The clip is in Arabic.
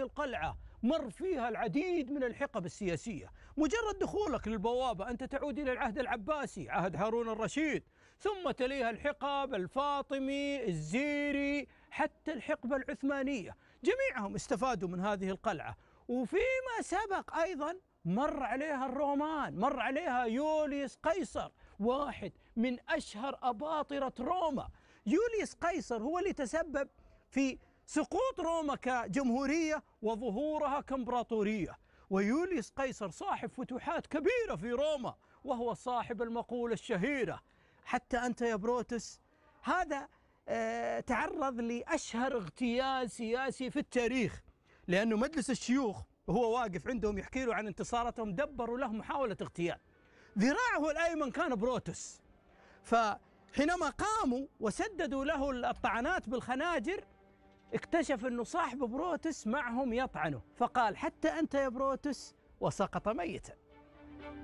القلعة مر فيها العديد من الحقب السياسية. مجرد دخولك للبوابة أنت تعود إلى العهد العباسي، عهد هارون الرشيد، ثم تليها الحقب الفاطمي، الزيري، حتى الحقبة العثمانية. جميعهم استفادوا من هذه القلعة. وفيما سبق أيضا مر عليها الرومان، مر عليها يوليوس قيصر، واحد من أشهر أباطرة روما. يوليوس قيصر هو اللي تسبب في سقوط روما كجمهورية وظهورها كامبراطورية. ويوليوس قيصر صاحب فتوحات كبيرة في روما، وهو صاحب المقولة الشهيرة: حتى أنت يا بروتس. هذا تعرض لأشهر اغتيال سياسي في التاريخ، لأنه مجلس الشيوخ وهو واقف عندهم يحكي له عن انتصاراتهم دبروا له محاولة اغتيال. ذراعه الأيمن كان بروتس، فحينما قاموا وسددوا له الطعنات بالخناجر اكتشف أنه صاحب بروتس معهم يطعنه، فقال: حتى أنت يا بروتس، وسقط ميتا.